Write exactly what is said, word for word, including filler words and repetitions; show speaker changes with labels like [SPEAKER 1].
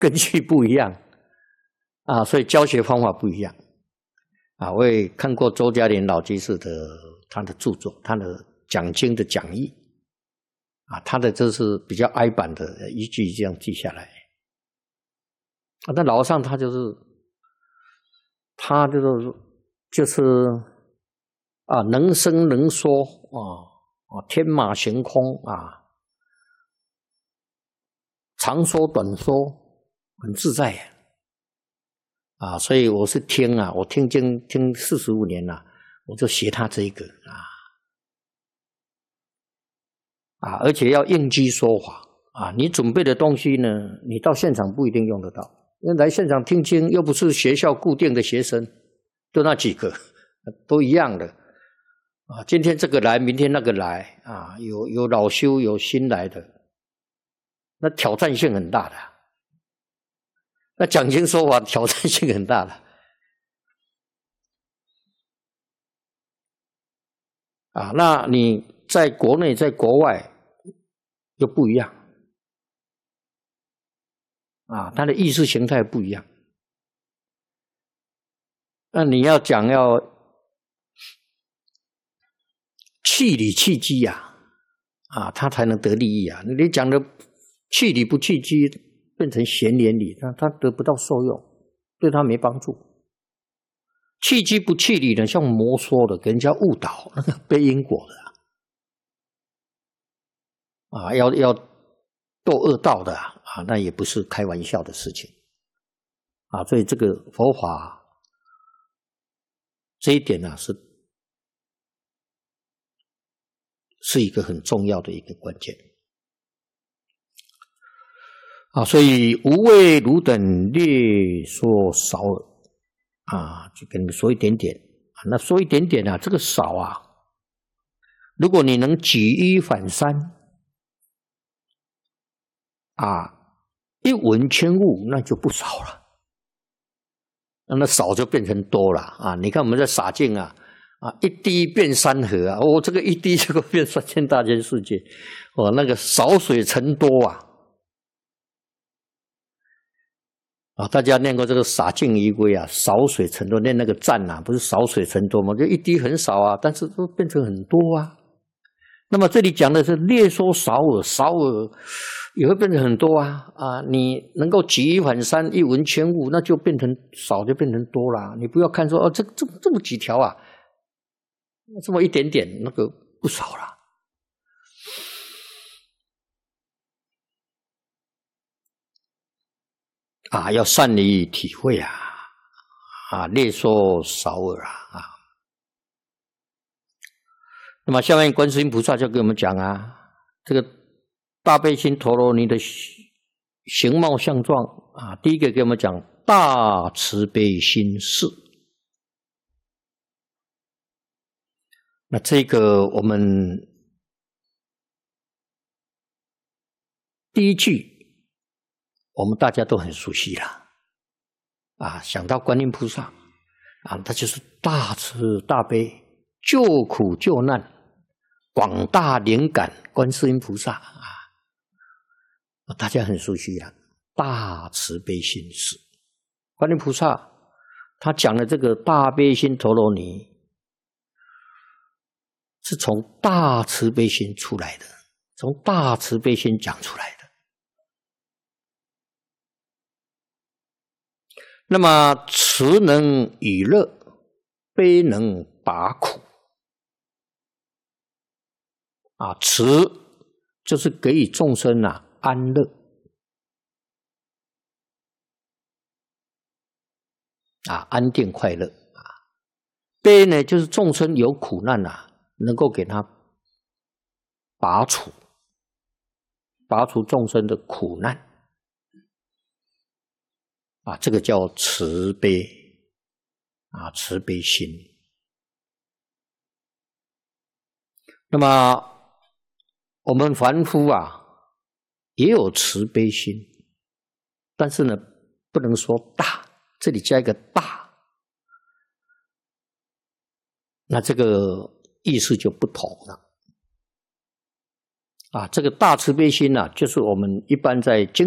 [SPEAKER 1] 根据不一样啊，所以教学方法不一样啊。我也看过周嘉玲老居士的他的著作，他的讲经的讲义啊，他的这是比较挨板的，一句这样记下来啊。那老和尚他就是他就是就是啊，能伸能缩啊啊，天马行空啊。长说短说，很自在呀！啊，所以我是听啊，我听经听四十五年了，我就学他这一个啊啊，而且要应机说法啊。你准备的东西呢，你到现场不一定用得到，因为来现场听经又不是学校固定的学生，就那几个，都一样的啊。今天这个来，明天那个来啊，有有老修，有新来的。那挑战性很大的，那讲经说法挑战性很大的啊。那你在国内在国外又不一样啊，它的意识形态不一样。那你要讲要气理气机呀，啊，他才能得利益啊。你讲的气理不气机变成闲言理，他他得不到受用，对他没帮助。气机不气理呢，像魔说的，给人家误导，那个背因果的啊，啊要要斗恶道的啊，啊，那也不是开玩笑的事情啊。所以这个佛法这一点呢、啊，是是一个很重要的一个关键。啊，所以无畏汝等略说少耳啊，就跟你们说一点点啊。那说一点点啊，这个少啊，如果你能举一反三啊，一闻千悟，那就不少了。那少就变成多了啊！你看我们在洒净啊，啊，一滴变山河啊，哦，这个一滴这个变三千大千世界，哦，那个少水成多啊。啊，大家念过这个洒净仪规啊，少水成多，念那个赞啊，不是少水成多吗？就一滴很少啊，但是都变成很多啊。那么这里讲的是略说少耳，少耳也会变成很多啊啊！你能够举一反三，一闻千悟，那就变成少，就变成多啦。你不要看说哦，这这这么几条啊，这么一点点，那个不少啦。啊，要善于体会啊，啊，略说少耳啊，啊。那么下面观世音菩萨就给我们讲啊，这个大悲心陀罗尼的形貌相状啊，第一个给我们讲大慈悲心事。那这个我们第一句。我们大家都很熟悉了啊，想到观音菩萨啊，他就是大慈大悲、救苦救难、广大灵感观世音菩萨啊，大家很熟悉了。大慈悲心事，观音菩萨他讲的这个大悲心陀罗尼，是从大慈悲心出来的，从大慈悲心讲出来的。那么慈能以乐，悲能拔苦啊，慈就是给予众生啊安乐啊，安定快乐啊。悲呢，就是众生有苦难啊，能够给他拔除，拔除众生的苦难。啊，这个叫慈悲啊，慈悲心。那么我们凡夫啊，也有慈悲心，但是呢，不能说大，这里加一个大，那这个意思就不同了。啊，这个大慈悲心啊，就是我们一般在经